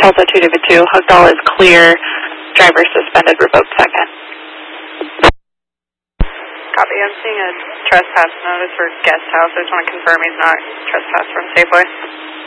Tulsa 2 David 2. Hugdall is clear. Driver suspended, revoked second. Copy. I'm seeing a trespass notice for guest house. I just want to confirm he's not trespassed from Safeway.